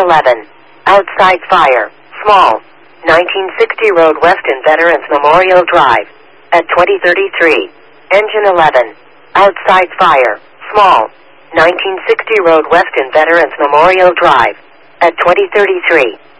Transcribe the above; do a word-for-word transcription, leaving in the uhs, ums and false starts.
eleven. Outside fire. Small. nineteen sixty Road Weston Veterans Memorial Drive. At twenty thirty-three. Engine eleven. Outside fire. Small. nineteen sixty Road Weston Veterans Memorial Drive. At twenty thirty-three.